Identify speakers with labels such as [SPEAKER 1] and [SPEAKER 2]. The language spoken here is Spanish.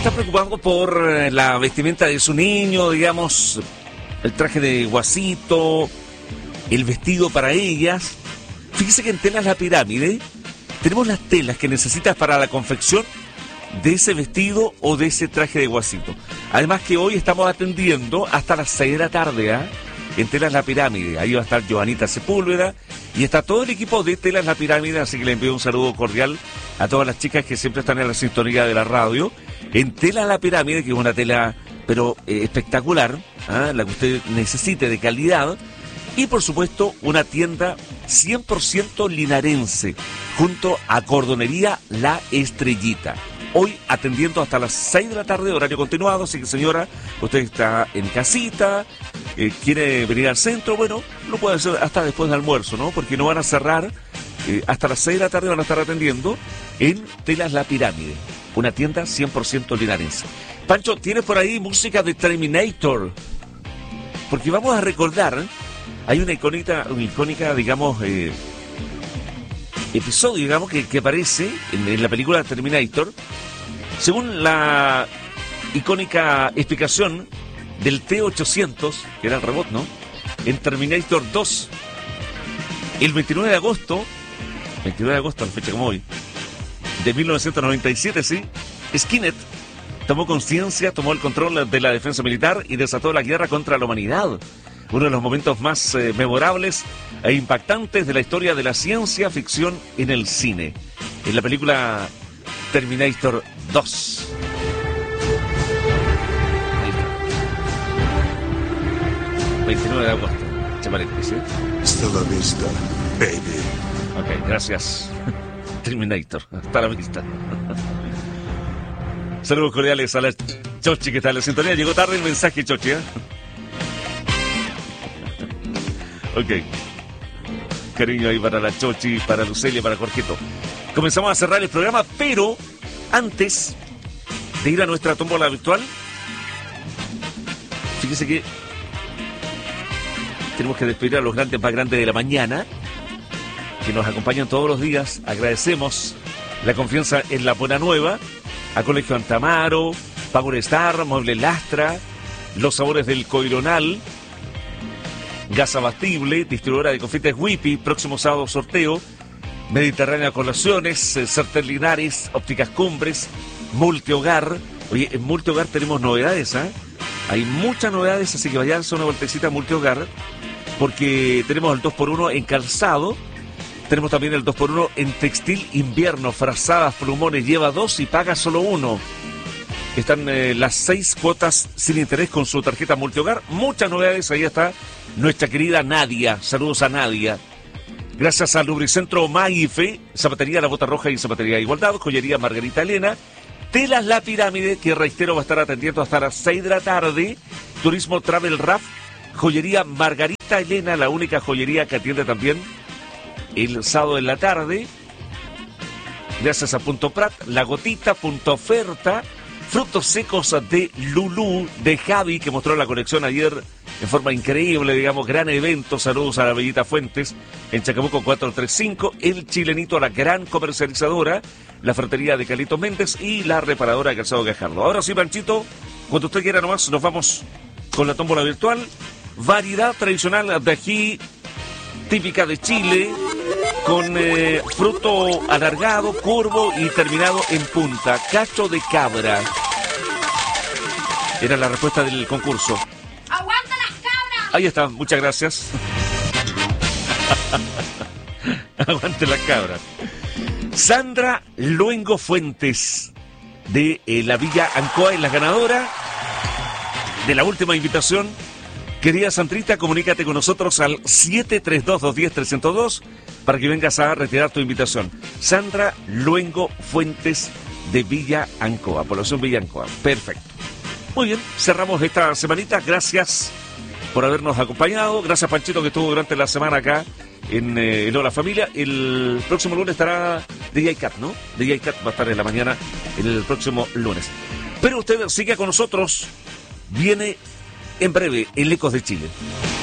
[SPEAKER 1] está preocupado por la vestimenta de su niño, digamos, el traje de guasito, el vestido para ellas. Fíjese que en Telas La Pirámide tenemos las telas que necesitas para la confección de ese vestido o de ese traje de guasito. Además que hoy estamos atendiendo hasta las 6 de la tarde, en Telas La Pirámide. Ahí va a estar Joanita Sepúlveda y está todo el equipo de Telas La Pirámide, así que le envío un saludo cordial a todas las chicas que siempre están en la sintonía de la radio. En Telas La Pirámide, que es una tela pero espectacular, la que usted necesite, de calidad, y por supuesto una tienda 100% linarense, junto a Cordonería La Estrellita. Hoy atendiendo hasta las 6 de la tarde, horario continuado, así que señora, usted está en casita, quiere venir al centro, bueno, lo puede hacer hasta después del almuerzo, ¿no? Porque no van a cerrar, hasta las 6 de la tarde van a estar atendiendo en Telas La Pirámide, una tienda 100% linarense. Pancho, ¿tienes por ahí música de Terminator? Porque vamos a recordar, hay una icónica, digamos, episodio, digamos, que aparece en la película Terminator, según la icónica explicación del T-800, que era el robot, ¿no? En Terminator 2, el 29 de agosto, la fecha como hoy, de 1997, sí, Skynet tomó conciencia, tomó el control de la defensa militar y desató la guerra contra la humanidad. Uno de los momentos más memorables e impactantes de la historia de la ciencia ficción en el cine. En la película Terminator 2. Ahí está. 29 de agosto. Chamarete, ¿sí?
[SPEAKER 2] Hasta la vista, baby.
[SPEAKER 1] Ok, gracias. Terminator. Hasta la vista. Saludos cordiales a la Chochi que está en la sintonía. Llegó tarde el mensaje, Chochi, ¿eh? Ok. Cariño ahí para la Chochi, para Lucelia, para Jorgito. Comenzamos a cerrar el programa, pero antes de ir a nuestra tómbola virtual, fíjese que tenemos que despedir a los grandes más grandes de la mañana, que nos acompañan todos los días. Agradecemos la confianza en la buena nueva, a Colegio Antamaro, Power Star, Muebles Lastra, Los Sabores del Coironal, Gas Abatible, distribuidora de confites Whippy, próximo sábado sorteo, Mediterránea Colaciones, Sartén Linares, Ópticas Cumbres, Multihogar. Oye, en Multihogar tenemos novedades, hay muchas novedades, así que vayan a hacer una vueltecita a Multihogar, porque tenemos el 2x1 en calzado, tenemos también el 2x1 en textil invierno, frazadas, plumones, lleva 2 y paga solo 1. Están las 6 cuotas sin interés con su tarjeta Multihogar. Muchas novedades, ahí está nuestra querida Nadia. Saludos a Nadia. Gracias al Lubricentro Maife, Zapatería La Bota Roja y Zapatería Igualdad, Joyería Margarita Elena, Telas La Pirámide, que reitero va a estar atendiendo hasta las 6 de la tarde, Turismo Travel Raf, Joyería Margarita Elena, la única joyería que atiende también el sábado en la tarde. Gracias a Punto Prat, La Gotita, Punto Oferta, Frutos secos de Lulú, de Javi, que mostró la colección ayer en forma increíble, digamos, gran evento. Saludos a la Bellita Fuentes, en Chacabuco 435, El Chilenito, la gran comercializadora, la Fratería de Carlitos Méndez y la reparadora de Calzado Gajardo. Ahora sí, Panchito, cuando usted quiera nomás, nos vamos con la tómbola virtual. Variedad tradicional de ají, típica de Chile, con fruto alargado, curvo y terminado en punta. Cacho de cabra. Era la respuesta del concurso.
[SPEAKER 3] ¡Aguanta las cabras!
[SPEAKER 1] Ahí está, muchas gracias. Aguante las cabras. Sandra Luengo Fuentes, de la Villa Ancoa, es la ganadora de la última invitación. Querida Sandrita, comunícate con nosotros al 732-210-302 para que vengas a retirar tu invitación. Sandra Luengo Fuentes, de Villa Ancoa, población Villa Ancoa. Perfecto. Muy bien, cerramos esta semanita. Gracias por habernos acompañado. Gracias, Panchito, que estuvo durante la semana acá en Hola Familia. El próximo lunes estará DJ Cat, ¿no? DJ Cat va a estar en la mañana el próximo lunes. Pero usted siga con nosotros. Viene en breve el Ecos de Chile.